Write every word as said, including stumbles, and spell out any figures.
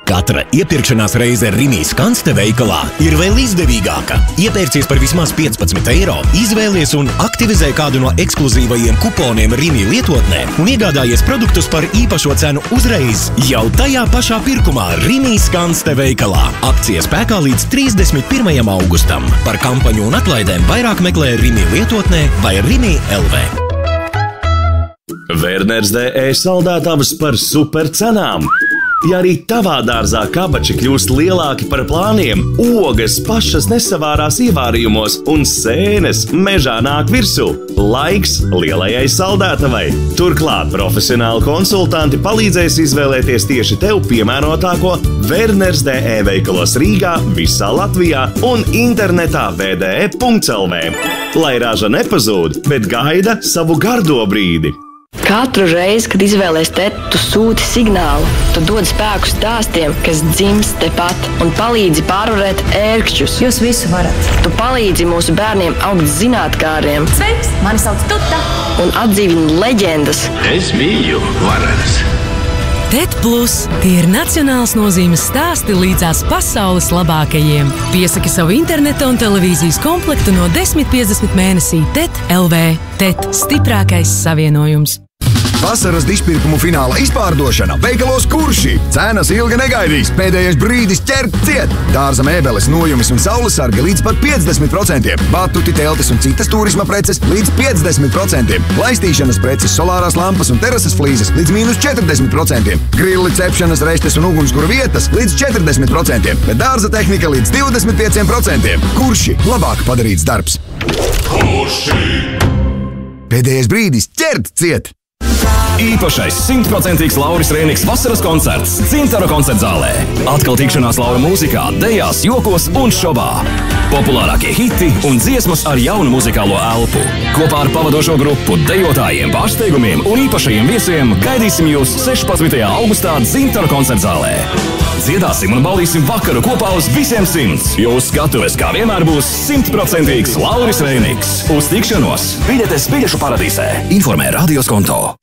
Katra iepirkšanās reize Rimi Skanste veikalā ir vēl izdevīgāka. Iepērcies par vismaz piecpadsmit eiro, izvēlies un aktivizē kādu no ekskluzīvajiem kuponiem Rimi lietotnē un iegādājies produktus par īpašo cenu uzreiz jau tajā pašā pirkumā Rimi Skanste veikalā. Akcija spēkā līdz trīsdesmit pirmajam augustam. Par kampaņu un atlaidēm vairāk meklē Rimi lietotnē vai Rimi L V. Werners D E saldētavas par supercenām. Ja arī tavā dārzā kabači kļūst lielāki par plāniem, ogas pašas nesavārās ievārījumos un sēnes mežā nāk virsū, laiks lielajai saldētavai. Turklāt profesionāli konsultanti palīdzēs izvēlēties tieši tev piemērotāko Werners D E veikalos Rīgā, visā Latvijā un internetā w d e punkts l v. Lai raža nepazūd, bet gaida savu gardo brīdi. Katru reizi, kad izvēlies teti, tu sūti signālu. Tu dod spēku stāstiem, kas dzimst tepat un palīdzi pārvarēt ērkšķus. Jūs visu varat. Tu palīdzi mūsu bērniem augt zinātkāriem. Sveiks, mani sauc Tuta. Un atdzīvini leģendas. Es biju varens. Tet Plus – tie ir nacionāls nozīmes stāsti līdzās pasaules labākajiem. Piesaki savu interneta un televīzijas komplektu no desmit piecdesmit mēnesī Tet L V. Tet – stiprākais savienojums. Vasaras dišpirkumu fināla izpārdošana veikalos Kurši. Cenas ilgi negaidīs, pēdējais brīdis ķert ciet. Dārza mēbeles, nojumis un saulesargi līdz pat piecdesmit procentiem. Batuti, teltis un citas turisma preces līdz piecdesmit procentiem. Laistīšanas preces, solārās lampas un terases flīzes līdz mīnus četrdesmit procentiem. Grilli, cepšanas restes un ugunskura vietas līdz četrdesmit procentiem. Bet dārza tehnika līdz divdesmit pieciem procentiem. Kurši – labāk padarīts darbs. Kurši! Pēdējais brīdis ķert ciet. Īpašais simtprocentīgs Lauris Rēniks vasaras koncerts Dzintara koncertzālē. Atkal tikšanās Laura mūzikā, dejās, jokos un šovā. Populārākie hiti un dziesmas ar jaunu muzikālo elpu. Kopā ar pavadošo grupu, dejotājiem, pārsteigumiem un īpašajiem viesiem gaidīsim jūs sešpadsmitajā augustā Dzintara koncertzālē. Dziedāsim un baudīsim vakaru kopā uz visiem simts. Jūsu skatuves kā vienmēr būs simtprocentīgs Lauris Rēniks. Uz tikšanos biļetes biļešu paradīzē. Informē Radios Konto.